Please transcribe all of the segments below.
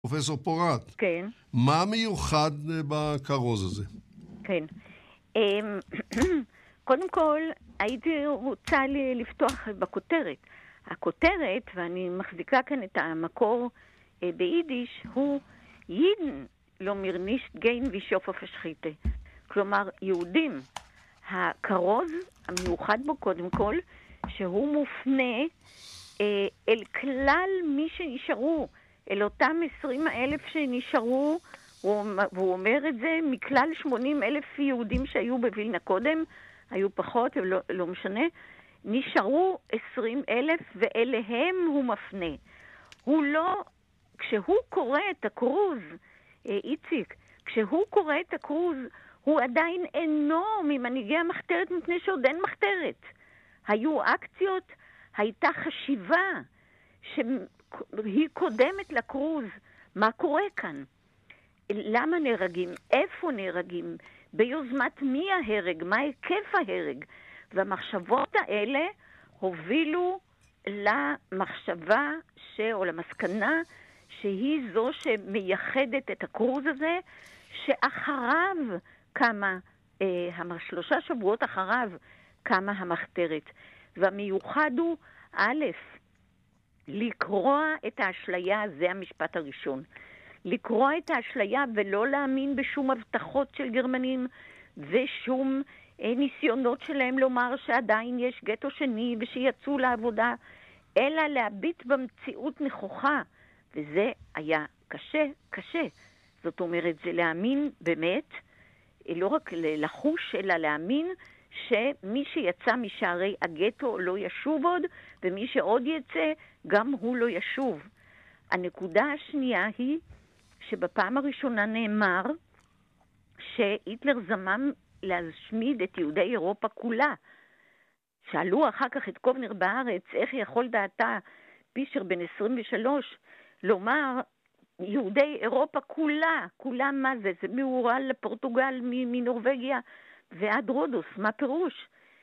פרופסור פורת. כן. מה מיוחד בכרוז הזה? כן. קודם כל, הייתי רוצה לפתוח בכותרת. הכותרת, ואני מחזיקה כאן את המקור ביידיש, הוא יידן לא מירנישט גיין וישוף הפשחיתה. כלומר, יהודים. הכרוז המיוחד בו קודם כל, שהוא מופנה אל כלל מי שנשארו, אל אותם 20,000 שנשארו, והוא אומר את זה, מכלל 80,000 יהודים שהיו בווילנה קודם, היו פחות, לא משנה, נשארו 20,000 ואליהם הוא מפנה. הוא לא, כשהוא קורא את הכרוז, איציק, כשהוא קורא את הכרוז, הוא עדיין אינו ממנהיגי המחתרת מפני שעוד אין מחתרת. היו אקציות, הייתה חשיבה שהיא קודמת לכרוז. מה קורה כאן? למה נהרגים? איפה נהרגים? ביוזמת מי ההרג? מה היקף ההרג? והמחשבות האלה הובילו למחשבה או למסקנה שהיא זו שמייחדת את הכרוז הזה, שאחריו כמה, 3 שבועות אחריו כמה המחתרת. והמיוחד הוא, א', לקרוע את האשליה, זה המשפט הראשון. לקרוע את האשליה ולא להאמין בשום הבטחות של גרמנים ושום ניסיונות שלהם לומר שעדיין יש גטו שני ושיצאו לעבודה, אלא להביט במציאות נכוחה. וזה היה קשה, קשה. זאת אומרת, זה להאמין באמת, לא רק לחוש, אלא להאמין שמי שיצא משערי הגטו לא ישוב עוד, ומי שעוד יצא, גם הוא לא ישוב. הנקודה השנייה היא שבפעם הראשונה נאמר שהיטלר זמם להשמיד את יהודי אירופה כולה. שאלו אחר כך את קובנר בארץ, איך יכול דעתה פישר בן 23 לומר יהודי אירופה כולה, כולה מה זה? זה מאורל לפורטוגל, מנורווגיה ועד רודוס, מה פירוש?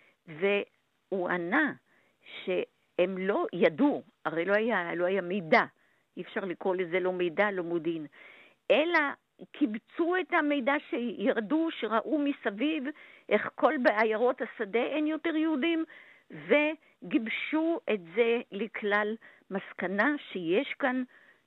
והוא ענה שהם לא ידעו, הרי לא היה מידע, אי אפשר לקרוא לזה לא מידע, לא מודיעין, אלא קיבצו את המידע שירדו, שראו מסביב איך כל בעיירות השדה אין יותר יהודים, וגיבשו את זה לכלל מסקנה שיש כאן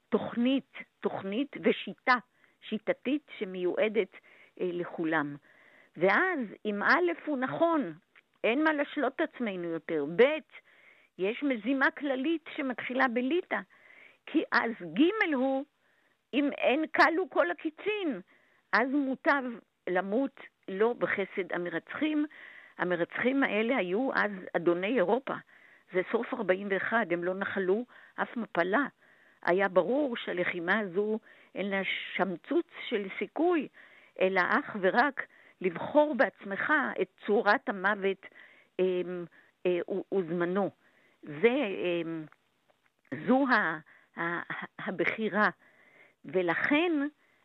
תוכנית ושיטה, שיטתית שמיועדת לכולם. ואז אם א' הוא נכון, אין מה לשלוט עצמנו יותר, ב' יש מזימה כללית שמתחילה בליטה, כי אז ג' הוא, אם אין קלו כל הקיצין, אז מוטב למות לא בחסד המרצחים. המרצחים האלה היו אז אדוני אירופה, זה סוף 41, הם לא נחלו אף מפלה. היה ברור שהלחימה הזו אין לה שמצוץ של סיכוי, אלא אך ורק לבחור בעצמך את צורת המוות וזמנו. זו הבחירה. ולכן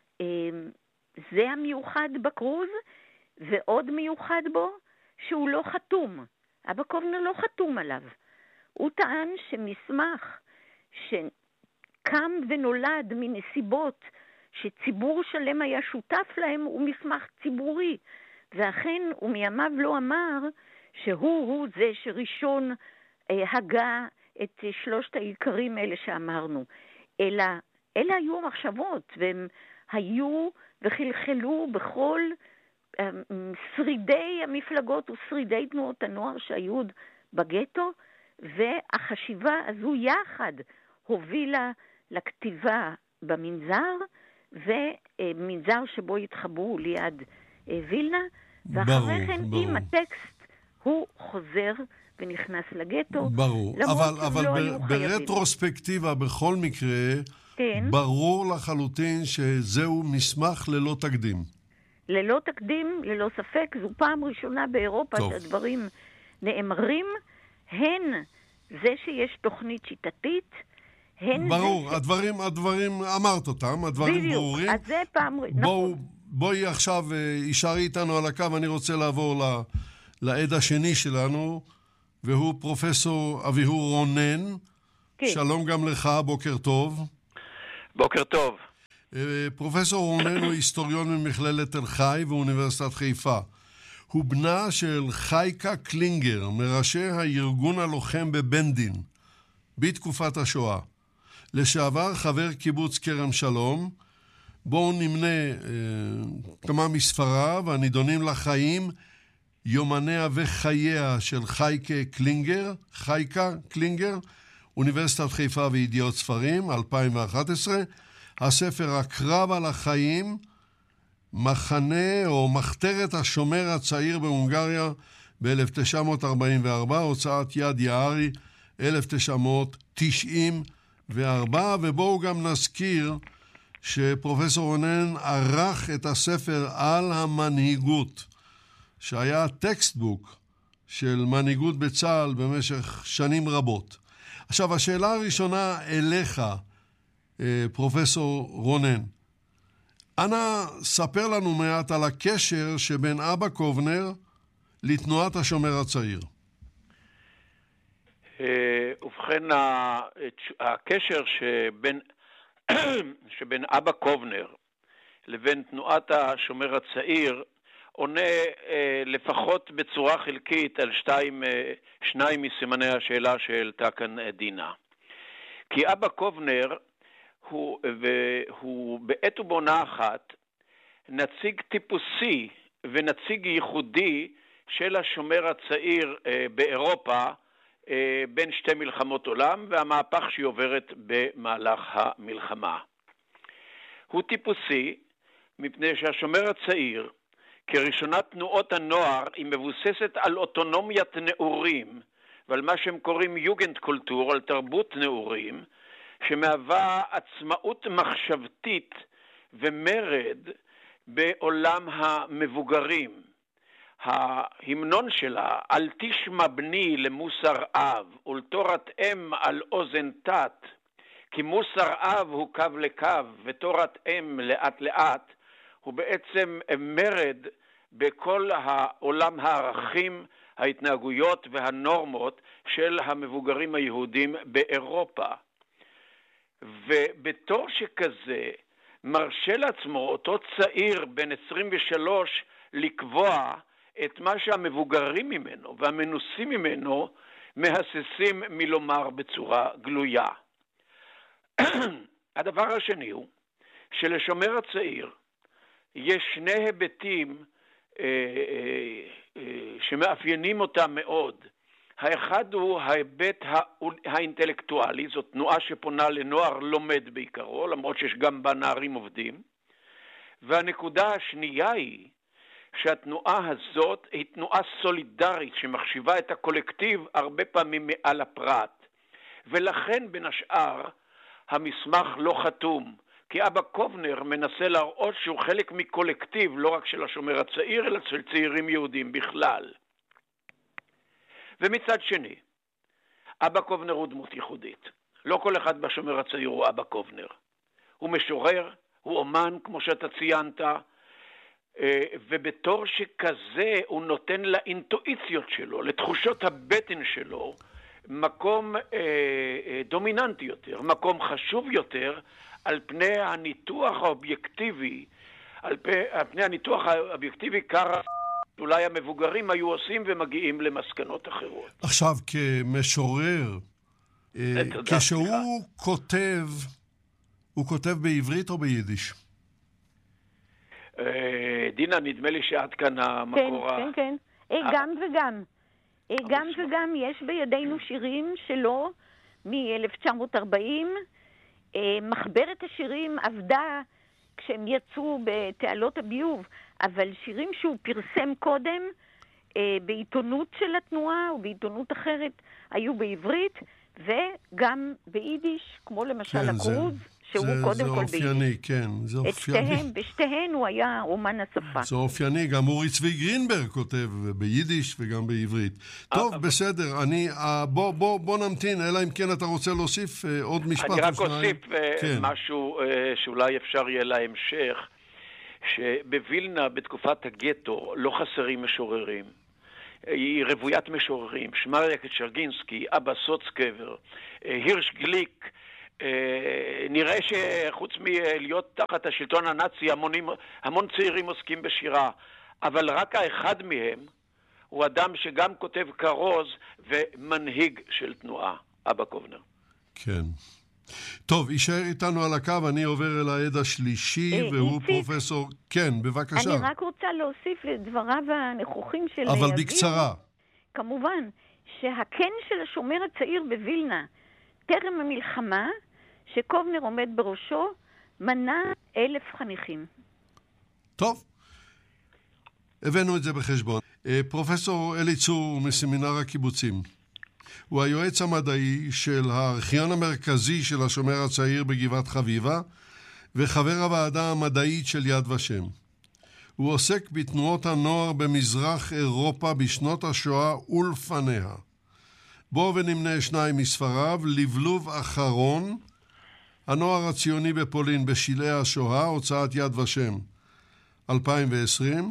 זה המיוחד בכרוז, ועוד מיוחד בו שהוא לא חתום. אבא קובנר לא חתום עליו. הוא טען שמסמך שקם ונולד מנסיבות שציבור שלם היה שותף להם הוא מסמך ציבורי. ואכן הוא מימיו לא אמר שהוא זה שראשון הגה את 3 העיקרים האלה שאמרנו. אלא אלה היו המחשבות, והם היו וחלחלו בכל שרידי המפלגות ושרידי תנועות הנוער שהיו בגטו, והחשיבה הזו יחד הובילה לכתיבה במנזר, ומנזר שבו התחברו ליד וילנה, ואחרי כן עם הטקסט הוא חוזר ונכנס לגטו. ברור, אבל ברטרוספקטיבה בכל מקרה, כן. ברור לחלוטין שזהו מסמך ללא תקדים. ללא תקדים, ללא ספק, זו פעם ראשונה באירופה שהדברים נאמרים, הן זה שיש תוכנית שיטתית, הן ברור, הדברים אמרת אותם, הדברים בדיוק, ברורים. אז זה פעם... נכון. בואי עכשיו, יישארי איתנו על הקו, אני רוצה לעבור לעד השני שלנו, והוא פרופסור אביהור רונן. כן. שלום גם לך, בוקר טוב. בוקר טוב. פרופסור רונן הוא היסטוריון ממכללת תל חי ואוניברסיטת חיפה. הוא בנה של חייקה קלינגר, מראשי הארגון הלוחם בבנדין, בתקופת השואה. לשעבר חבר קיבוץ כרם שלום. בואו נמנה כמה מספריו הנידונים לחיים, יומניה וחייה של חייקה קלינגר, אוניברסיטת חיפה וידיעות ספרים, 2011. הספר הקרב על החיים, מחנה או מחתרת השומר הצעיר בהונגריה ב-1944, הוצאת יד יערי 1994. ובואו גם נזכיר שפרופסור רונן ערך את הספר על המנהיגות, שהיה טקסטבוק של מנהיגות בצה"ל במשך שנים רבות. עכשיו, השאלה הראשונה אליך, פרופסור רונן. אנא, ספר לנו מעט על הקשר שבין אבא קובנר לתנועת השומר הצעיר. ובכן, הקשר שבין אבא קובנר לבין תנועת השומר הצעיר עונה לפחות בצורה חלקית על שניים מסימני השאלה שהעלתה כאן דינה. כי אבא קובנר הוא בעת ובעונה אחת נציג טיפוסי ונציג ייחודי של השומר הצעיר באירופה בין שתי מלחמות עולם והמהפך שהיא עוברת במהלך המלחמה. הוא טיפוסי מפני שהשומר הצעיר, כראשונת תנועות הנוער, היא מבוססת על אוטונומיית נעורים ועל מה שהם קוראים יוגנד קולטור, על תרבות נעורים, שמהווה עצמאות מחשבתית ומרד בעולם המבוגרים. ההמנון שלה, אל תשמע בני למוסר אב ולתורת אם על אוזן תת, כי מוסר אב הוא קו לקו ותורת אם לאט לאט, הוא בעצם מרד בכל העולם הערכים, ההתנהגויות והנורמות של המבוגרים היהודים באירופה. ובתור שכזה מרשה לעצמו אותו צעיר בן 23 לקבוע את מה שהמבוגרים ממנו והמנוסים ממנו מהססים מלומר בצורה גלויה. הדבר השני הוא שלשומר הצעיר יש שני היבטים שמאפיינים אותם מאוד. האחד הוא ההיבט האינטלקטואלי, זאת תנועה שפונה לנוער לומד בעיקרו, למרות שיש גם בה נערים עובדים. והנקודה השנייה היא שהתנועה הזאת היא תנועה סולידרית שמחשיבה את הקולקטיב הרבה פעמים מעל הפרט. ולכן בין השאר המסמך לא חתום, כי אבא קובנר מנסה להראות שהוא חלק מקולקטיב לא רק של השומר הצעיר אלא של צעירים יהודים בכלל. ומצד שני, אבא קובנר הוא דמות ייחודית. לא כל אחד בשומר הצעיר הוא אבא קובנר. הוא משורר, הוא אומן כמו שאתה ציינת, ובתור שכזה הוא נותן לאינטואיציות שלו, לתחושות הבטן שלו, מקום דומיננטי יותר, מקום חשוב יותר על פני הניתוח האובייקטיבי, על פני הניתוח האובייקטיבי קרה אולי המבוגרים היו עושים ומגיעים למסקנות אחרות. עכשיו, כמשורר, כשהוא כותב, הוא כותב בעברית או ביידיש? דינה, נדמה לי שעד כאן המקור... כן. גם וגם. גם וגם יש בידינו שירים שלו מ-1940. מחברת השירים עבדה כשהם יצאו בתעלות הביוב, אבל שירים שהוא פרסם קודם בעיתונות של התנועה או בעיתונות אחרת היו בעברית וגם ביידיש, כמו למשל הכרוז, שהוא קודם כל ביידיש. כן, זה אופייני. בשתיהן הוא היה אומן השפה. זה אופייני, גם אורי צבי גרינברג כותב ביידיש וגם בעברית. טוב, בסדר, בוא נמתין, אלא אם כן אתה רוצה להוסיף עוד משפט. אני רק אוסיף משהו שאולי אפשר יהיה להמשך, שבווילנה בתקופת הגטו לא חסרים משוררים. היא רוויית משוררים, שמריה קצ'רגינסקי, אבא סוצקבר, הירש גליק, נראה שחוץ מלהיות תחת השלטון הנאצי, המון צעירים עוסקים בשירה, אבל רק האחד מהם הוא אדם שגם כותב כרוז ומנהיג של תנועה, אבא קובנר. כן. טוב, יישאר איתנו על הקו, אני עובר אל העד השלישי, והוא פרופסור... כן, בבקשה. אני רק רוצה להוסיף לדבריו הנכוחים של... אבל בקצרה. כמובן, שהכן של השומר הצעיר בווילנה, טרם המלחמה, שקובנר עומד בראשו, מנה 1,000 חניכים. טוב, הבאנו את זה בחשבון. פרופסור אלי צור מסמינר הקיבוצים. הוא היועץ המדעי של הארכיון המרכזי של השומר הצעיר בגבעת חביבה, וחבר הוועדה המדעית של יד ושם. הוא עוסק בתנועות הנוער במזרח אירופה בשנות השואה ולפניה. בואו ונמנה שניים מספריו, לבלוב אחרון, הנוער הציוני בפולין בשלהי השואה, הוצאת יד ושם, 2020,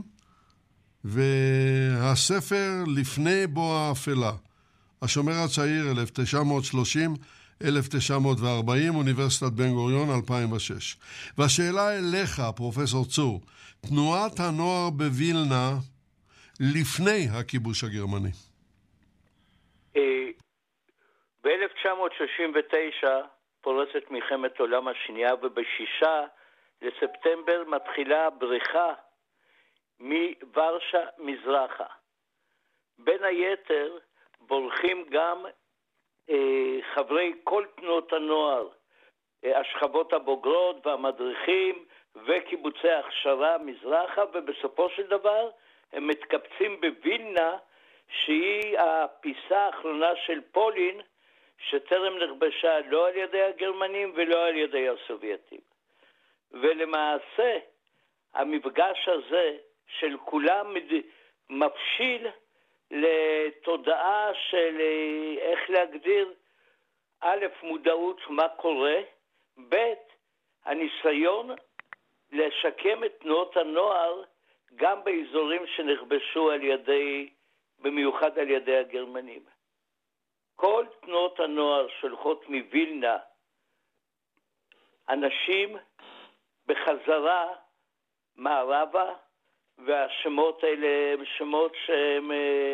והספר לפני בוא האפלה, השומר הצעיר 1930-1940, אוניברסיטת בן גוריון 2006. והשאלה אליך, פרופסור צור, תנועת הנוער בווילנה לפני הכיבוש הגרמני. ב-1939 פורצת מלחמת העולם השנייה, וב-6 לספטמבר מתחילה בריחה מוורשה מזרחה. בין היתר בורחים גם חברי כל תנועות הנוער, השכבות הבוגרות והמדריכים וקיבוצי הכשרה מזרחה, ובסופו של דבר הם מתקבצים בווילנה, שהיא הפיסה האחרונה של פולין, שטרם נכבשה לא על ידי הגרמנים ולא על ידי הסובייטים. ולמעשה המפגש הזה של כולם מבשיל לתודעה של איך להגדיר, א', מודעות מה קורה, ב', הניסיון לשקם את תנועות הנוער גם באזורים שנכבשו על ידי, במיוחד על ידי הגרמנים. כל תנועות הנוער שולחות מווילנה אנשים בחזרה מערבה, והשמות האלה הם שמות שהם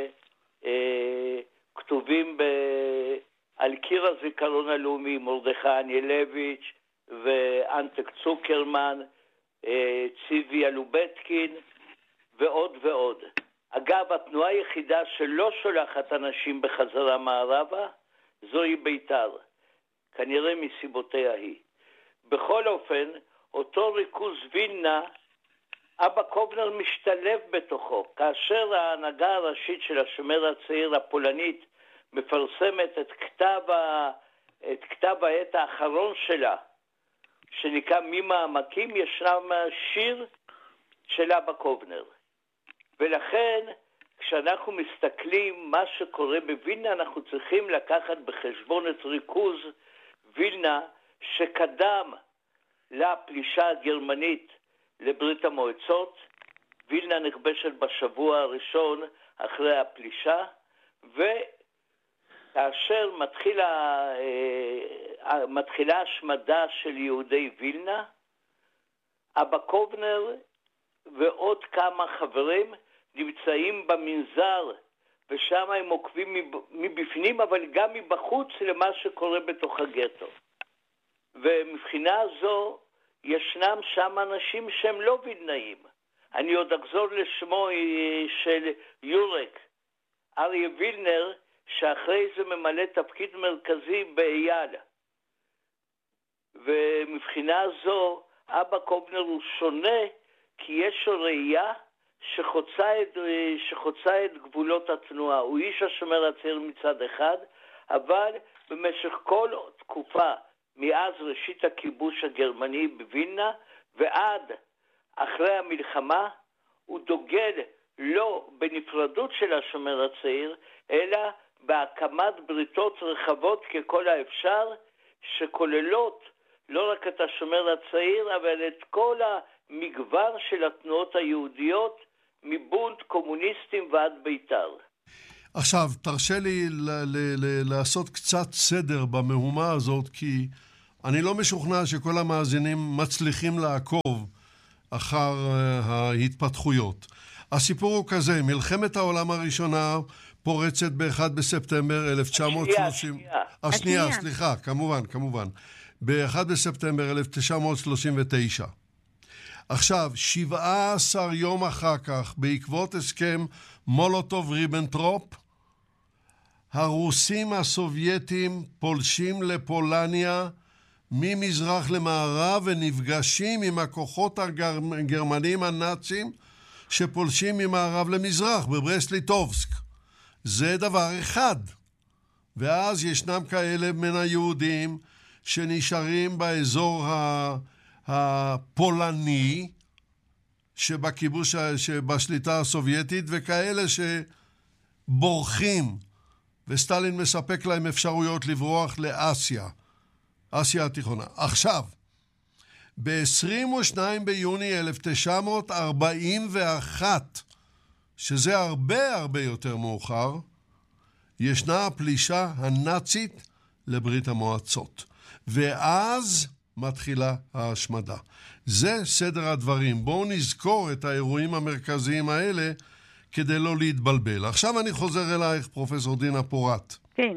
כתובים על קיר הזיכרון הלאומי, מרדכי אניאלביץ' ואנטק צוקרמן, ציבי אלובטקין ועוד ועוד. אגב, התנועה היחידה שלא שולחת אנשים בחזרה מערבה, זוהי בית"ר, כנראה מסיבותיה היא. בכל אופן, אותו ריכוז וילנה, אבא קובנר משתלב בתוכו. כאשר ההנהגה הראשית של השומר הצעיר הפולנית מפרסמת את כתב העת האחרון שלה, שנקרא ממעמקים, ישנם שיר של אבא קובנר. ולכן, כשאנחנו מסתכלים מה שקורה בווילנה, אנחנו צריכים לקחת בחשבון את ריכוז וילנה שקדם לפלישה הגרמנית לברית המועצות. וילנה נכבשת בשבוע הראשון אחרי הפלישה, וכאשר מתחילה השמדה של יהודי וילנה, אבא קובנר ועוד כמה חברים נמצאים במנזר, ושם הם עוקבים מבפנים אבל גם מבחוץ למה שקורה בתוך הגטו. ומבחינה זו ישנם שם אנשים שהם לא וילנאים. אני עוד אחזור לשמו של יורק, אריה וילנר, שאחרי זה ממלא תפקיד מרכזי באייל. ומבחינה זו אבא קובנר הוא שונה, כי יש לו ראייה שחוצה את גבולות התנועה. הוא איש השומר הצעיר מצד אחד, אבל במשך כל תקופה, מאז ראשית הכיבוש הגרמני בווילנה ועד אחרי המלחמה, הוא דוגל לא בנפרדות של השומר הצעיר, אלא בהקמת בריתות רחבות ככל האפשר, שכוללות לא רק את השומר הצעיר, אבל את כל המגוון של התנועות היהודיות, מבונד קומוניסטים ועד בית"ר. עכשיו, תרשה לי לעשות קצת סדר במהומה הזאת, כי אני לא משוכנע שכל המאזינים מצליחים לעקוב אחר ההתפתחויות. הסיפור הוא כזה, מלחמת העולם הראשונה פורצת ב-1 בספטמבר 1930... השנייה, סליחה, כמובן. ב-1 בספטמבר 1939. עכשיו, 17 יום אחר כך, בעקבות הסכם מולוטוב-ריבנטרופ, הרוסים הסובייטים פולשים לפולניה ממזרח למערב ונפגשים עם הכוחות הגרמנים הנאצים שפולשים ממערב למזרח בברסט-ליטובסק. זה דבר אחד. ואז ישנם כאלה מן היהודים שנשארים באזור הפולני שבכיבוש, שבשליטה הסובייטית, וכאלה שבורחים, וסטלין מספק להם אפשרויות לברוח לאסיה, אסיה התיכונה. עכשיו, ב-22 ביוני 1941, שזה הרבה יותר מאוחר, ישנה הפלישה הנאצית לברית המועצות. ואז מתחילה ההשמדה. זה סדר הדברים. בואו נזכור את האירועים המרכזיים האלה כדי לא להתבלבל. עכשיו אני חוזר אלייך, פרופסור דינה פורת. כן.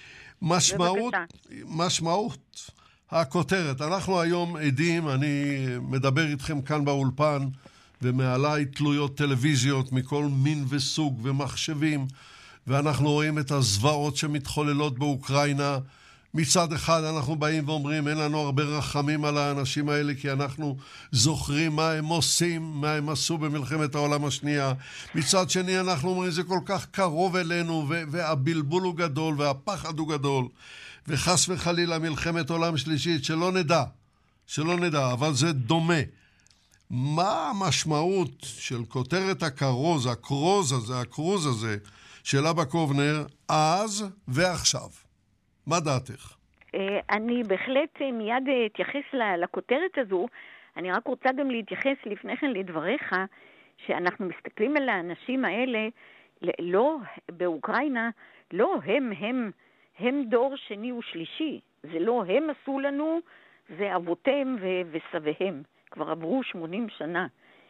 משמעות הכותרת. אנחנו היום עדים, אני מדבר איתכם כאן באולפן, ומעליי תלויות טלוויזיות מכל מין וסוג ומחשבים, ואנחנו רואים את הזוועות שמתחוללות באוקראינה. מצד אחד אנחנו באים ואומרים, אין לנו הרבה רחמים על האנשים האלה, כי אנחנו זוכרים מה הם עושים, מה הם עשו במלחמת העולם השנייה. מצד שני אנחנו אומרים, זה כל כך קרוב אלינו, והבלבול הוא גדול, והפחד הוא גדול, וחס וחלילה מלחמת עולם שלישית, שלא נדע, אבל זה דומה. מה המשמעות של כותרת הקרוז הזה, של אבא קובנר, אז ועכשיו? מה דעתך? אני בהחלט מיד אתייחס לכותרת הזו. אני רק רוצה גם להתייחס לפני כן לדבריך, שאנחנו מסתכלים על האנשים האלה, לא באוקראינה, לא הם דור שני ושלישי. זה לא הם עשו לנו, זה אבותיהם וסביהם. כבר עברו 80 שנה.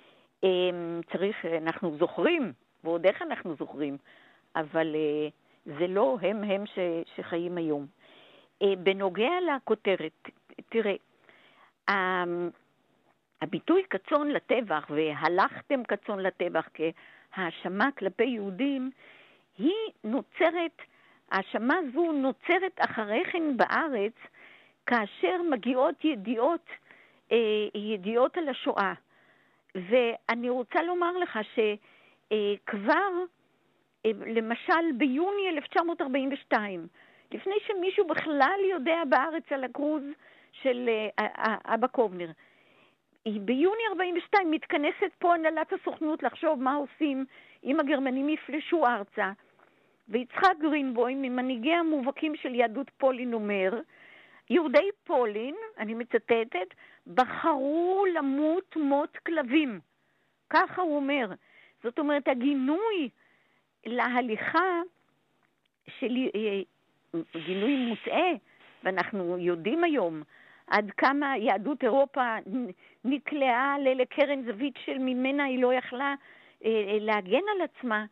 אנחנו זוכרים, ועוד איך אנחנו זוכרים, אבל זה לא הם שחיים היום. בנוגע לכותרת, תראה, הביטוי קצון לטבח, והלכתם קצון לטבח כהאשמה כלפי יהודים, ההאשמה זו נוצרת אחרי כן בארץ, כאשר מגיעות ידיעות על השואה. ואני רוצה לומר לך שכבר, למשל ביוני 1942, לפני שמישהו בכלל יודע בארץ על הקרוז של אבא קובנר, ביוני 42 מתכנסת פה הנהלת הסוכנות לחשוב מה עושים אם הגרמנים יפלשו ארצה, ויצחק גרינבוים, ממנהיגי המובהקים של יהדות פולין, אומר, יהודי פולין, אני מצטטת, בחרו למות מות כלבים. ככה הוא אומר. זאת אומרת, הגינוי להליכה של גינוי מוטעה, ואנחנו יודעים היום עד כמה יהדות אירופה נקלעה לקרן זווית של ממנה היא לא יכלה להגן על עצמה.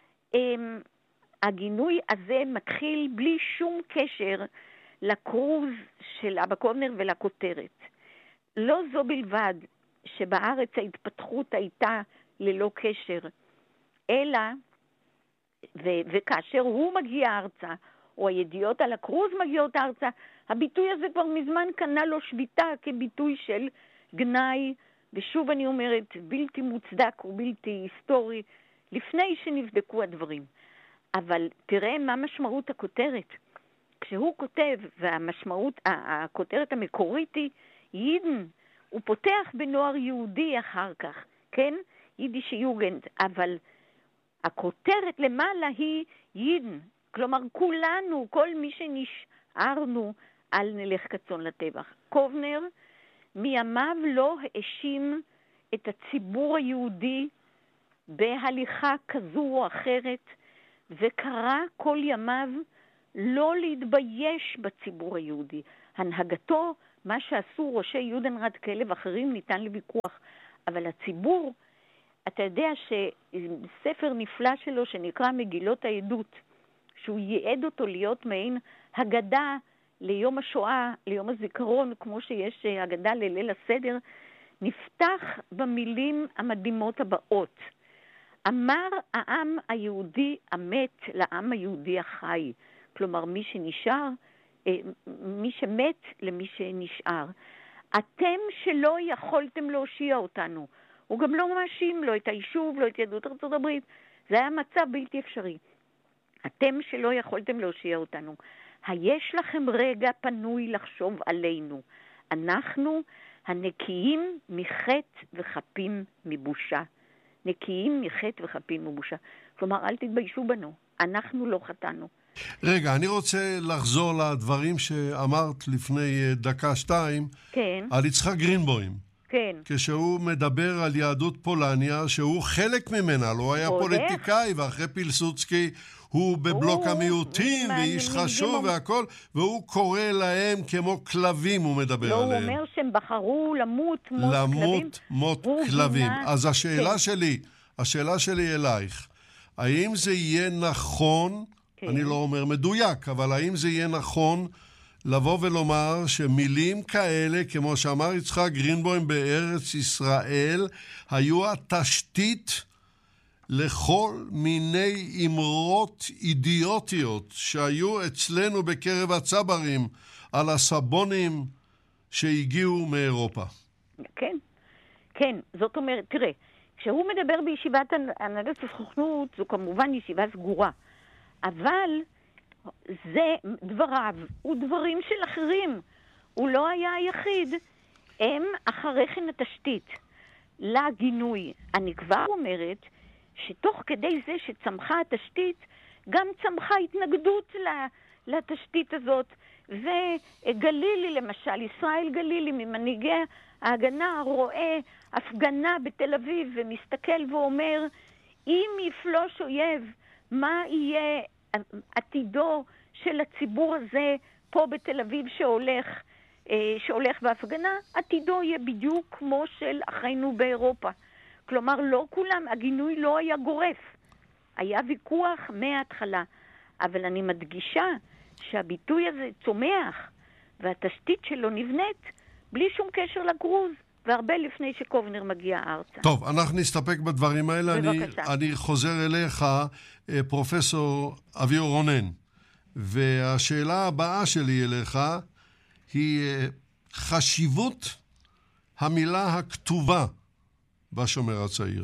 הגינוי הזה מתחיל בלי שום קשר לקרוז של אבא קובנר ולכותרת. לא זו בלבד שבארץ ההתפתחות הייתה ללא קשר, אלא, וכאשר הוא מגיע ארצה, או הידיעות על הקרוז מגיעות ארצה, הביטוי הזה כבר מזמן קנה לו שביטה כביטוי של גנאי, ושוב אני אומרת, בלתי מוצדק ובלתי היסטורי, לפני שנבדקו הדברים. אבל תראה מה משמעות הכותרת. כשהוא כותב, והמשמעות, הכותרת המקורית היא יידן, הוא פותח בנוער יהודי אחר כך, כן? יידיש יוגנד, אבל הכותרת למעלה היא יידן, כלומר כולנו, כל מי שנשארנו, אל נלך קצון לטבח. קובנר מימיו לא האשים את הציבור היהודי בהליכה כזו או אחרת, וקרא כל ימיו לא להתבייש בציבור היהודי. הנהגתו מה שעשו ראשי יודנראט כאלה ואחרים ניתן לוויכוח, אבל הציבור, אתה יודע שספר נפלא שלו שנקרא מגילות העדות, שהוא ייעד אותו להיות מעין הגדה ליום השואה, ליום הזיכרון, כמו שיש הגדה לליל הסדר, נפתח במילים המדהימות הבאות. אמר העם היהודי המת לעם היהודי החי. כלומר, מי שנשאר, מי שמת למי שנשאר. אתם שלא יכולתם להושיע אותנו. הוא גם לא מאשים, לא את היישוב, לא את יהדות ארצות הברית. זה היה מצב בלתי אפשרי. אתם שלא יכולתם להושיע אותנו. היש לכם רגע פנוי לחשוב עלינו. אנחנו הנקיים מחטא וחפים מבושה. נקיים מחטא וחפים מבושה. כלומר, אל תתביישו בנו. אנחנו לא חטאנו. רגע, אני רוצה לחזור לדברים שאמרת לפני דקה-שתיים, כן. על יצחק גרינבוים. כן. כשהוא מדבר על יהדות פולניה, שהוא חלק ממנה, לא היה פוליטיקאי, ואחרי פילסוצקי הוא בבלוק המיעוטים, ואיש חשוב והכל, והוא קורא להם כמו כלבים, הוא מדבר עליהם. לא, הוא אומר שהם בחרו למות מות כלבים. למות מות כלבים. אז השאלה שלי אלייך, האם זה יהיה נכון, אני לא אומר מדויק, אבל האם זה יהיה נכון לבוא ולומר שמילים כאלה, כמו שאמר יצחק גרינבוים בארץ ישראל, היו התשתית לכל מיני אמרות אידיוטיות שהיו אצלנו בקרב הצברים על הסבונים שהגיעו מאירופה? כן, כן. זאת אומרת, תראה, כשהוא מדבר בישיבת הנהגת הסוכנות, זו כמובן ישיבה סגורה. אבל זה דבריו ודברים של אחרים. הוא לא היה היחיד. הם אחרי כן התשתית לגינוי. אני כבר אומרת שתוך כדי זה שצמחה התשתית, גם צמחה התנגדות לתשתית הזאת. וגלילי למשל, ישראל גלילי ממנהיגי ההגנה, רואה הפגנה בתל אביב ומסתכל ואומר, אם יפלוש אויב, מה יהיה עתידו של הציבור הזה פה בתל אביב שהולך בהפגנה? עתידו יהיה בדיוק כמו של אחינו באירופה. כלומר, לא כולם, הגינוי לא היה גורף. היה ויכוח מההתחלה. אבל אני מדגישה שהביטוי הזה צומח והתשתית שלו נבנית בלי שום קשר לגרוז, והרבה לפני שקובנר מגיע ארצה. טוב, אנחנו נסתפק בדברים האלה. אני חוזר אליך, פרופסור אביהו רונן, והשאלה הבאה שלי אליך היא חשיבות המילה הכתובה בשומר הצעיר.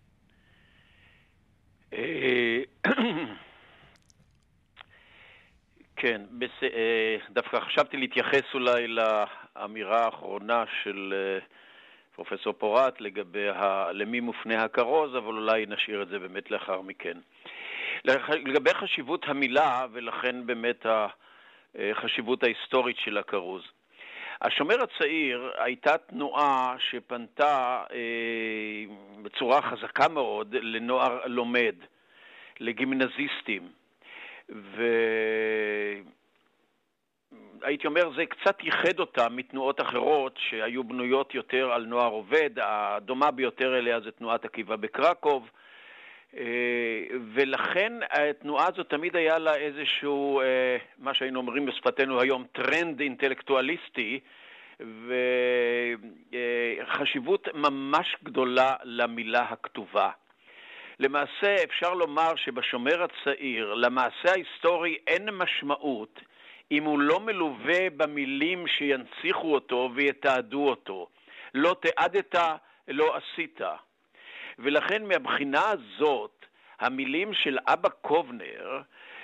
כן, דווקא חשבתי להתייחס אולי לאמירה האחרונה של פרופסור פורט לגבי למי מופנה הכרוז, אבל אולי נשאיר את זה באמת לאחר מכן. לגבי חשיבות המילה, ולכן באמת החשיבות ההיסטורית של הכרוז. השומר הצעיר הייתה תנועה שפנתה בצורה חזקה מאוד לנוער לומד, לגימנזיסטים, והייתי אומר, זה קצת ייחד אותה מתנועות אחרות שהיו בנויות יותר על נוער עובד. הדומה ביותר אליה זה תנועת עקיבא בקרקוב, ולכן התנועה הזאת תמיד היה לה איזשהו, מה שהיינו אומרים בשפתנו היום, טרנד אינטלקטואליסטי, וחשיבות ממש גדולה למילה הכתובה. למעשה אפשר לומר שבשומר הצעיר, למעשה ההיסטורי אין משמעות אם הוא לא מלווה במילים שינציחו אותו ויתעדו אותו. לא תעדת, לא עשית. ולכן מהבחינה הזאת, המילים של אבא קובנר,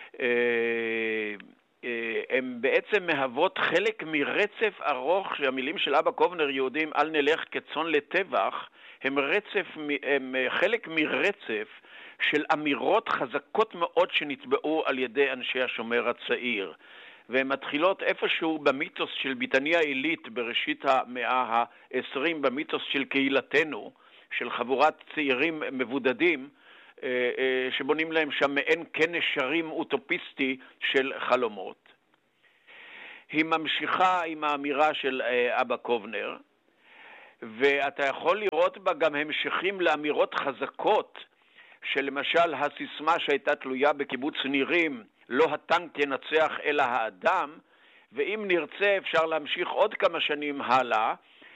הם בעצם מהוות חלק מרצף ארוך, שהמילים של אבא קובנר, יהודים אל נלך כצאן לטבח, הם חלק מרצף של אמירות חזקות מאוד שנטבעו על ידי אנשי השומר הצעיר. והן מתחילות איפשהו במיתוס של ביתניה עילית בראשית המאה ה-20, במיתוס של קהילתנו, של חבורת צעירים מבודדים, שבונים להם שם מעין כנס שרים אוטופיסטי של חלומות. היא ממשיכה עם האמירה של אבא קובנר, ואתה יכול לראות בה גם המשכים לאמירות חזקות, שלמשל הסיסמה שהייתה תלויה בקיבוץ נירים, לא הטנק ינצח אלא האדם, ואם נרצה אפשר להמשיך עוד כמה שנים הלאה,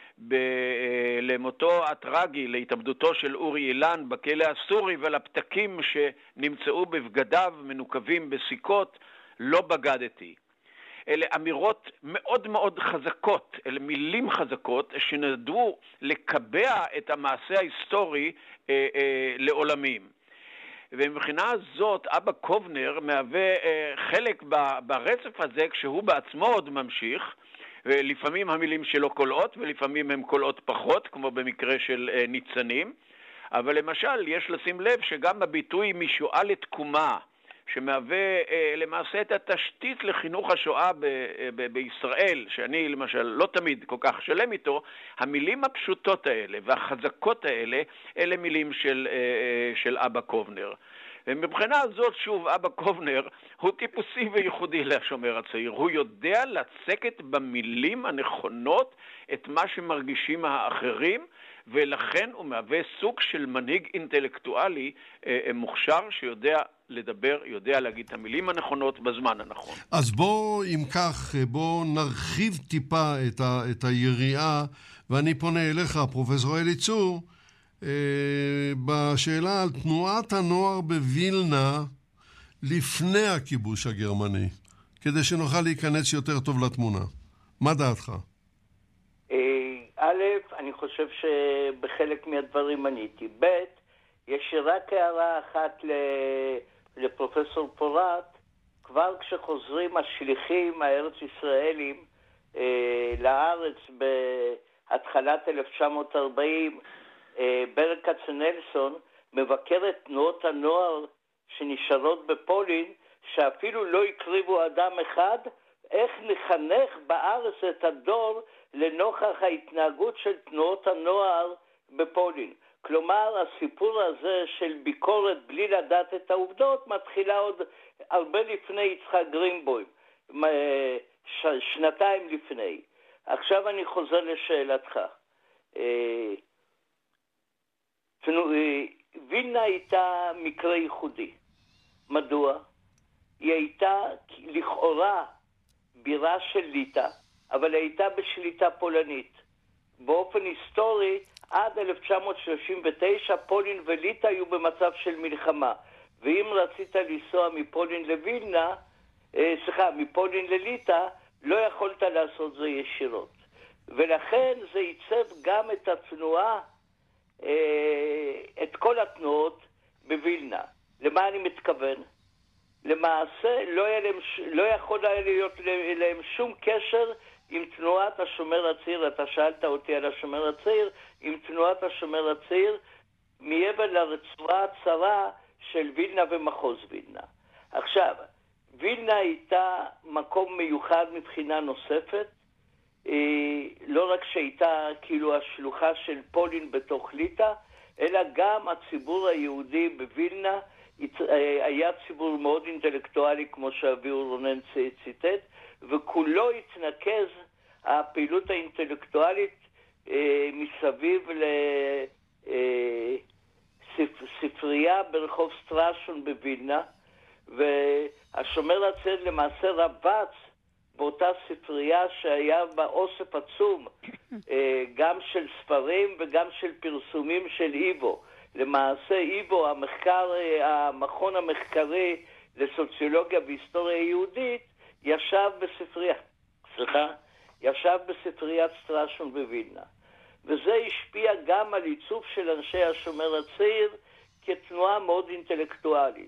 למותו הטרגי, להתאבדותו של אורי אילן בכלא הסורי, ולפתקים שנמצאו בבגדיו מנוקבים בסיכות, לא בגדתי. אלה אמירות מאוד מאוד חזקות, אלה מילים חזקות שנדעו לקבע את המעשה ההיסטורי לעולמים. ומבחינה הזאת אבא קובנר מהווה חלק ברצף הזה, כשהוא בעצמו עוד ממשיך, ולפעמים המילים שלו קולעות ולפעמים הם קולעות פחות, כמו במקרה של ניצנים. אבל למשל יש לשים לב שגם הביטוי משואה לתקומה, שמהווה למעשה את התשתית לחינוך השואה בישראל, שאני למשל לא תמיד כל כך שלם איתו, המילים הפשוטות האלה והחזקות האלה, אלה מילים של אבא קובנר. ומבחינה הזאת, שוב, אבא קובנר הוא טיפוסי וייחודי לשומר הצעיר. הוא יודע לצקת במילים הנכונות את מה שמרגישים האחרים, ולכן הוא מהווה סוג של מנהיג אינטלקטואלי מוכשר שיודע לדבר, יודע להגיד את המילים הנכונות בזמן הנכון. אז בוא, אם כך, בוא נרחיב טיפה את היריעה, ואני פונה אליך, פרופסור אליצור, בשאלה על תנועת הנוער בווילנה לפני הכיבוש הגרמני, כדי שנוכל להיכנס יותר טוב לתמונה. מה דעתך? א', אני חושב שבחלק מהדברים עניתי. ב', יש רק הערה אחת לפרופסור פורט. כבר כשחוזרים השליחים הארץ ישראלים לארץ בהתחלת 1940, ברל כצנלסון מבקר את תנועות הנוער שנשארות בפולין, שאפילו לא הקריבו אדם אחד, איך לחנך בארץ את הדור לנוכח ההתנהגות של תנועות הנוער בפולין. כלומר, הסיפור הזה של ביקורת בלי לדעת את העובדות מתחילה עוד הרבה לפני יצחק גרינבוים, שנתיים לפני. עכשיו אני חוזר לשאלתך. וילנה הייתה מקרה ייחודי. מדוע? היא הייתה לכאורה בירה של ליטא, אבל הייתה בשליטה פולנית. באופן היסטורי, עד 1939 פולין וליטא היו במצב של מלחמה. ואם רצית לנסוע מפולין לווילנה, מפולין לליטא, לא יכולת לעשות זה ישירות. ולכן זה ייצב גם את התנועה, את כל התנועות בווילנה. למה אני מתכוון? למעשה לא יכול היה להיות להם שום קשר עם תנועת השומר הצעיר. אתה שאלת אותי על השומר הצעיר, עם תנועת השומר הצעיר מעבר לרצועה הצרה של וילנה ומחוז וילנה. עכשיו, וילנה הייתה מקום מיוחד מבחינה נוספת, לא רק שהייתה כאילו השלוחה של פולין בתוך ליטא, אלא גם הציבור היהודי בווילנה היה ציבור מאוד אינטלקטואלי, כמו שאביהו רונן ציטט, וכולו התנקז הפעילות האינטלקטואלית מסביב לספרייה ברחוב סטרשון בווילנה, והשומר הצעיר למעשה רבץ באותה ספרייה שהיה בה אוסף עצום, גם של ספרים וגם של פרסומים של איבו. למעשה איבו, המכון המחקרי לסוציולוגיה והיסטוריה יהודית, ישב בספריית סטרשון בווילנה. וזה השפיע גם על עיצוב של אנשי השומר הצעיר כתנועה מאוד אינטלקטואלית.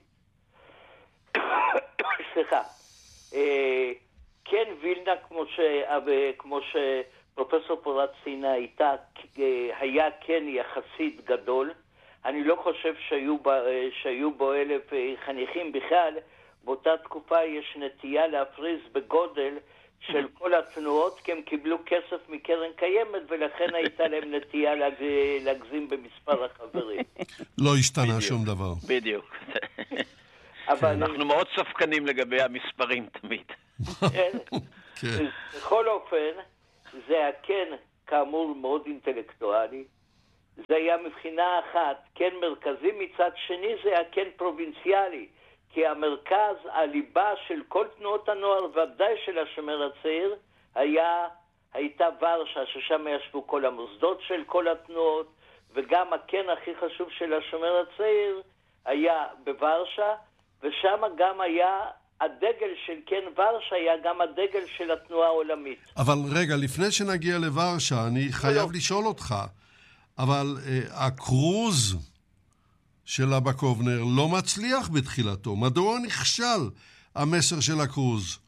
כן, וילנה, כמו שפרופסור פורט ציינה, היה כן יחסית גדול. אני לא חושב שהיו בו 1,000 חניכים בכלל. באותה תקופה יש נטייה להפריז בגודל של כל התנועות, כי הם קיבלו כסף מקרן קיימת, ולכן הייתה להם נטייה להגזים במספר החברים. לא השתנה שום דבר. בדיוק. אנחנו מאוד ספקנים לגבי המספרים תמיד. כן. בכל אופן, זה היה כן, כאמור, מאוד אינטלקטואלי. זה היה מבחינה אחת, כן מרכזי, מצד שני זה היה כן פרובינציאלי. כי המרכז, הליבה של כל תנועות הנוער, ודאי של השומר הצעיר, הייתה ורשה, ששם ישבו כל המוסדות של כל התנועות, וגם הכן הכי חשוב של השומר הצעיר היה בוורשה, ושם גם היה הדגל של כן ורשה, היה גם הדגל של התנועה העולמית. אבל רגע, לפני שנגיע לוורשה, אני חייב לשאול אותך, אבל הקרוז של אבא קובנר לא מצליח בתחילתו. מדוע נכשל המסר של הקרוז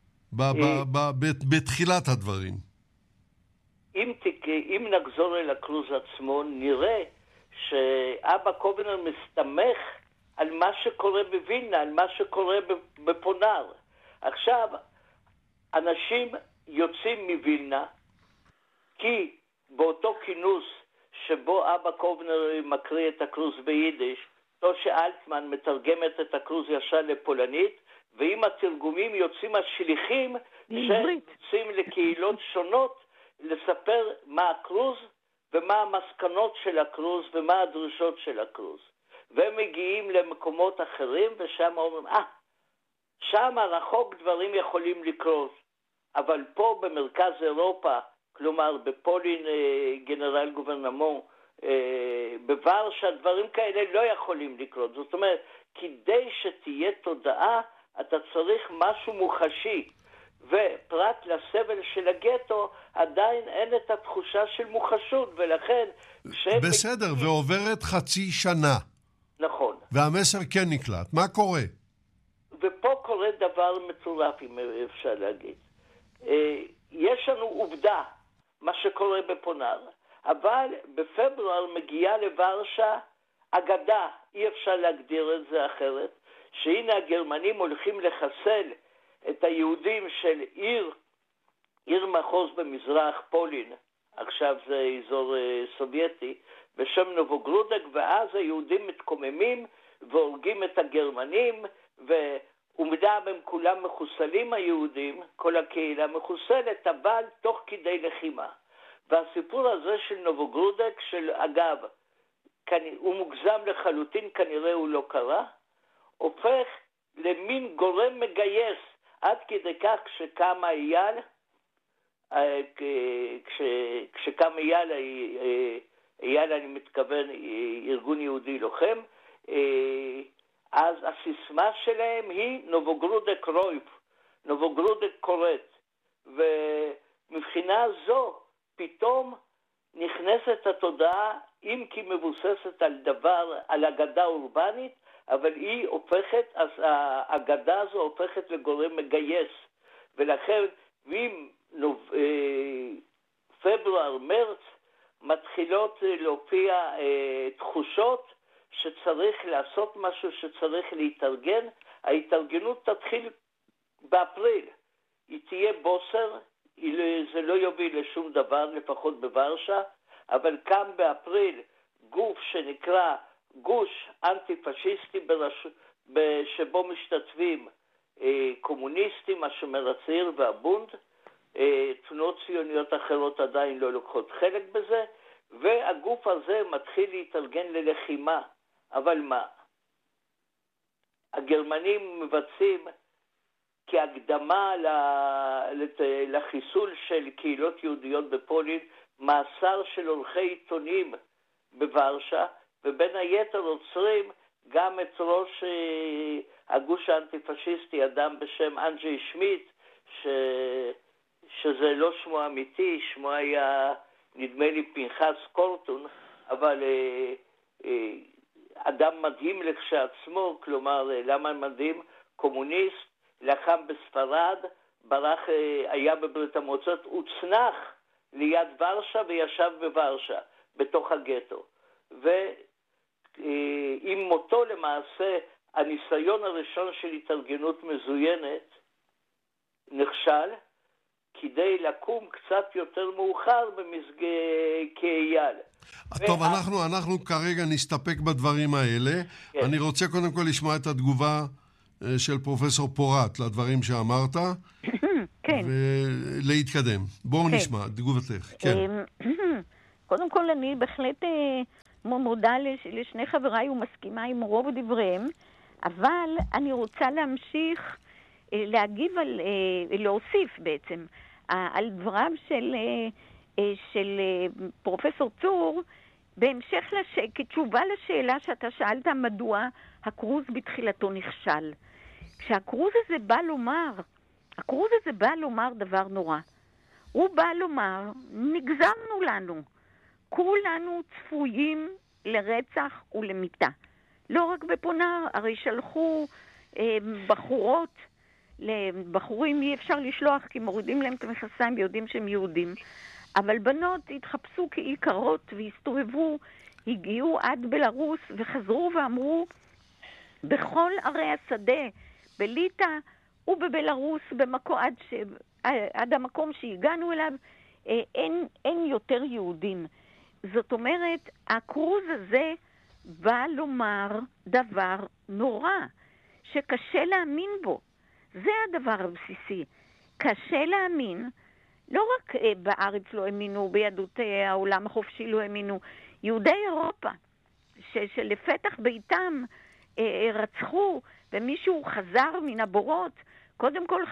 בתחילת הדברים? אם נחזור אל הקרוז עצמו, נראה שאבא קובנר מסתמך על מה שקורה בווילנה, על מה שקורה בפונר. עכשיו, אנשים יוצאים מווילנה, כי באותו כינוס שבו אבא קובנר מקריא את הקרוז ביידיש, טושה אלטמן מתרגמת את הקרוז ישר לפולנית, ועם התרגומים יוצאים השליחים שיוצאים לקהילות שונות לספר מה הקרוז ומה המסקנות של הקרוז ומה הדרישות של הקרוז. והם מגיעים למקומות אחרים ושם אומרים, שם רחוק דברים יכולים לקרות, אבל פה במרכז אירופה, כלומר בפולין גנרל גוברנמון, בוורשה, דברים כאלה לא יכולים לקרות. זאת אומרת, כדי שתהיה תודעה, אתה צריך משהו מוחשי. ופרט לסבל של הגטו, עדיין אין את התחושה של מוחשות, ולכן... בסדר, ועוברת חצי שנה. נכון. והמסר כן נקלט. מה קורה? ופה קורה דבר מטורף, אם אפשר להגיד. יש לנו עובדה, מה שקורה בפונר, אבל בפברואר מגיעה לוורשה אגדה, אי אפשר להגדיר את זה אחרת, שהנה הגרמנים הולכים לחסל את היהודים של עיר מחוז במזרח פולין, עכשיו זה אזור סובייטי, בשם נובוגרודק, ואז היהודים מתקוממים והורגים את הגרמנים, ועומדם הם כולם מחוסלים היהודים, כל הקהילה מחוסלת, אבל תוך כדי לחימה. והסיפור הזה של נובוגרודק, אגב, הוא מוגזם לחלוטין, כנראה הוא לא קרה, הופך למין גורם מגייס, עד כדי כך כשקם אייל, כשקם אייל אני מתכוון ארגון יהודי לוחם, אז הסיסמה שלהם היא נובוגרודק רויף, נובוגרודק קורט, ומבחינה זו פתאום נכנסת התודעה, אם כי מבוססת על אגדה אורבנית, אבל היא הופכת, אז האגדה הזו הופכת לגורם מגייס, ולכן אם פברואר, מרץ, מתחילות להופיע תחושות שצריך לעשות משהו, שצריך להתארגן. ההתארגנות תתחיל באפריל, היא תהיה בוסר, זה לא יוביל לשום דבר, לפחות בוורשה, אבל קם באפריל גוף שנקרא גוש אנטי-פשיסטי שבו משתתפים קומוניסטים, השומר הצעיר והבונד, תנועות ציוניות אחרות עדיין לא לוקחות חלק בזה, והגוף הזה מתחיל להתארגן ללחימה. אבל מה? הגרמנים מבצעים כהקדמה לחיסול של קהילות יהודיות בפולין, מאסר של עורכי עיתונים בוורשה, ובין היתר עוצרים גם את ראש הגוש האנטי-פשיסטי, אדם בשם אנג'י שמיט, שזה לא שמו אמיתי, שמו היה נדמה לי פנחס קורטון, אבל אדם מדהים לכשעצמו, כלומר למה מדהים? קומוניסט, לחם בספרד, ברח, היה בברית המועצות, הוצנח ליד ורשה וישב בוורשה, בתוך הגטו. ועם מותו למעשה, הניסיון הראשון של התארגנות מזוינת נכשל, כדי לקום קצת יותר מאוחר כאייל. טוב, אנחנו כרגע נסתפק בדברים האלה. כן. אני רוצה קודם כל לשמוע את התגובה של פרופסור פורט לדברים שאמרת. ולהתקדם. בואו נשמע, תגובתך. כן. קודם כל, אני בהחלט מודה לשני חבריי ומסכימה עם רוב דבריהם, אבל אני רוצה להמשיך להגיב להוסיף בעצם על דבריו של פרופסור צור, בהמשך כתשובה לשאלה שאתה שאלת מדוע הקרוז בתחילתו נכשל. כשהקרוז הזה בא לומר דבר נורא. הוא בא לומר, נגזרנו לנו, כולנו צפויים לרצח ולמיתה. לא רק בפונר, הרי שלחו בחורות, לבחורים אי אפשר לשלוח כי מורידים להם את המכנסיים ויודעים שהם יהודים. אבל בנות התחפשו כעיקרות והסתובבו, הגיעו עד בלרוס וחזרו ואמרו, בכל ערי השדה, בליטא ובבלרוס, עד המקום שהגענו אליו, אין יותר יהודים. זאת אומרת, הקרוז הזה בא לומר דבר נורא, שקשה להאמין בו. זה הדבר הבסיסי. קשה להאמין, לא רק בארץ לא האמינו, ביהדות העולם החופשי לא האמינו, יהודי אירופה, שלפתח ביתם רצחו, ומישהו חזר מן הבורות, קודם כל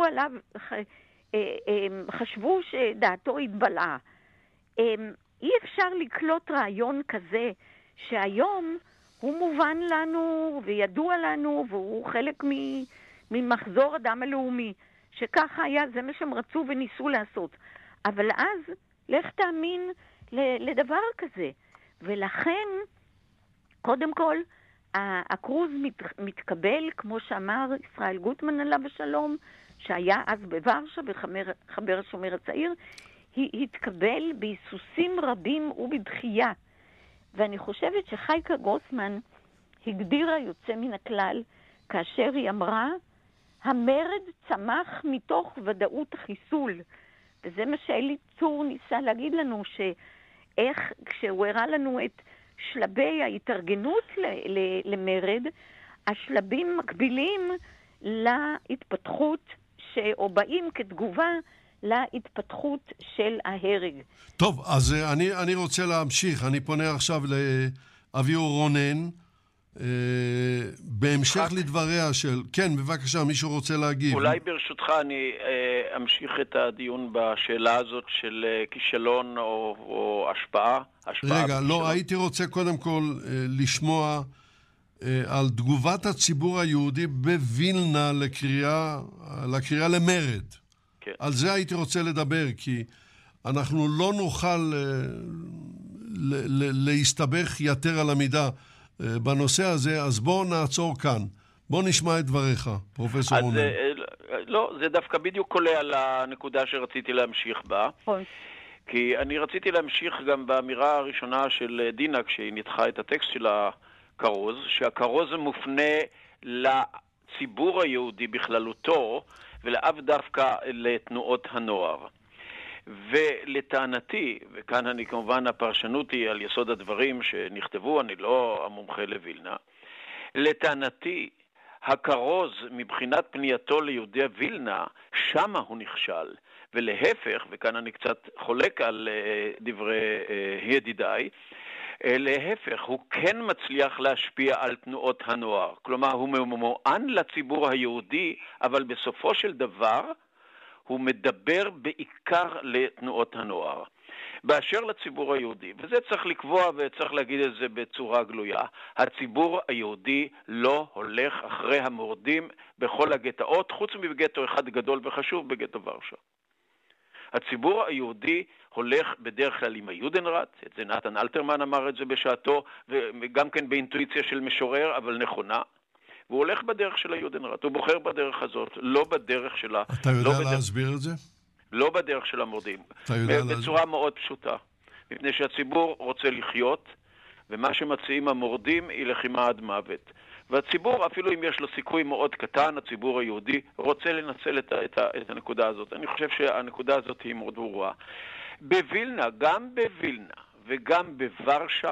חשבו שדעתו התבלעה. אי אפשר לקלוט רעיון כזה, שהיום הוא מובן לנו וידוע לנו, והוא חלק ממחזור אדם הלאומי, שככה היה, זה מה שהם רצו וניסו לעשות. אבל אז, לך תאמין לדבר כזה. ולכן, קודם כל, הקרוז מתקבל, כמו שאמר ישראל גוטמן עליו השלום, שהיה אז בוורשה, בחבר השומר הצעיר, התקבל בהיסוסים רבים ובדחייה. ואני חושבת שחייקה גרוסמן הגדירה יוצא מן הכלל, כאשר היא אמרה, המרד צמח מתוך ודאות החיסול. וזה מה שאלי צור ניסה להגיד לנו, שאיך כשהוא הראה לנו את שלבי ההתארגנות למרד, השלבים מקבילים להתפתחות, או באים כתגובה להתפתחות של ההרג. טוב, אז אני רוצה להמשיך. אני פונה עכשיו לאביהו רונן, בהמשך לדבריה של... כן, בבקשה, מישהו רוצה להגיב. אולי ברשותך אני אמשיך את הדיון בשאלה הזאת של כישלון או השפעה. רגע, לא, הייתי רוצה קודם כל לשמוע על תגובת הציבור היהודי בווילנה לקריאה למרד. כן. על זה הייתי רוצה לדבר, כי אנחנו לא נוכל להסתבך יתר על המידה בנושא הזה, אז בואו נעצור כאן. בואו נשמע את דבריך, פרופסור רונן. לא, זה דווקא בדיוק קולה על הנקודה שרציתי להמשיך בה. כי אני רציתי להמשיך גם באמירה הראשונה של דינה, כשהיא ניתחה את הטקסט של הכרוז, שהכרוז מופנה לציבור היהודי בכללותו, ולאו דווקא לתנועות הנוער. ולטענתי, וכאן אני כמובן הפרשנות היא על יסוד הדברים שנכתבו, אני לא המומחה לווילנה, לטענתי הכרוז מבחינת פנייתו ליהודי וילנה, שמה הוא נכשל. ולהפך, וכאן אני קצת חולק על דברי ידידיי, להפך, הוא כן מצליח להשפיע על תנועות הנוער. כלומר, הוא ממוען לציבור היהודי, אבל בסופו של דבר הוא מדבר בעיקר לתנועות הנוער. באשר לציבור היהודי, וזה צריך לקבוע וצריך להגיד את זה בצורה גלויה, הציבור היהודי לא הולך אחרי המורדים בכל הגטאות, חוץ מבגטו אחד גדול וחשוב, בגטו ורשה. הציבור היהודי הולך בדרך כלל עם היודנראט, את זה נתן אלתרמן אמר את זה בשעתו, וגם כן באינטואיציה של משורר, אבל נכונה. והוא הולך בדרך של היודנראט, הוא בוחר בדרך הזאת, לא בדרך שלה. אתה יודע להסביר את זה? לא בדרך של המורדים. בצורה מאוד פשוטה. מפני שהציבור רוצה לחיות, ומה שמציעים המורדים היא לחימה עד מוות. והציבור, אפילו אם יש לו סיכוי מאוד קטן, הציבור היהודי רוצה לנצל את הנקודה הזאת. אני חושב שהנקודה הזאת היא מאוד ברורה. בווילנה, גם בווילנה וגם בוורשה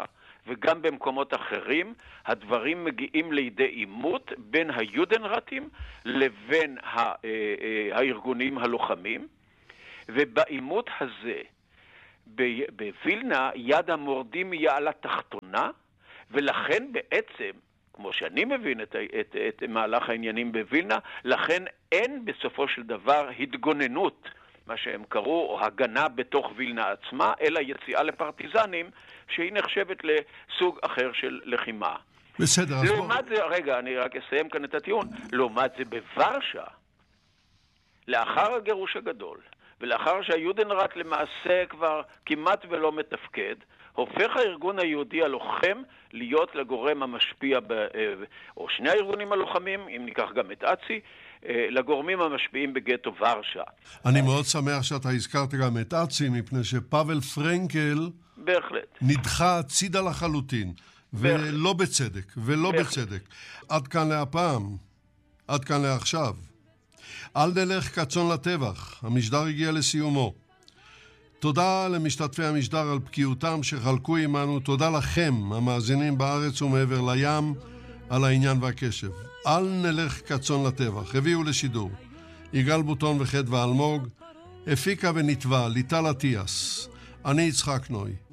וגם במקומות אחרים, הדברים מגיעים לידי עימות בין היודנרטים לבין הארגונים הלוחמים, ובעימות הזה, בווילנה, יד המורדים היא על התחתונה, ולכן בעצם, כמו שאני מבין את מהלך העניינים בווילנה, לכן אין בסופו של דבר התגוננות, מה שהם קראו, או הגנה בתוך וילנה עצמה, אלא יציאה לפרטיזנים, שהיא נחשבת לסוג אחר של לחימה. בסדר. לעומת זה, רגע, אני רק אסיים כאן את הטיעון, לעומת זה בוורשה, לאחר הגירוש הגדול, ולאחר שהיודנראט למעשה כבר כמעט ולא מתפקד, הופך הארגון היהודי הלוחם להיות לגורם המשפיע, או שני הארגונים הלוחמים, אם ניקח גם את אצי, לגורמים המשפיעים בגטו ורשה. אני מאוד שמח שאתה הזכרת גם את אצי, מפני שפאבל פרנקל בהחלט נדחה הצידה לחלוטין, ולא בצדק, ולא בצדק. עד כאן להפעם, עד כאן לעכשיו. אל נלך כצאן לטבח, המשדר הגיע לסיומו. תודה למשתתפי המשדר על בקיאותם שחלקו עמנו, תודה לכם, המאזינים בארץ ומעבר לים, על העניין והקשב. אל נלך כצאן לטבח, הביאו לשידור יגאל בוטון וחדווה אלמוג, הפיקה ונטבע ליטל אטיאס, אני יצחק נוי.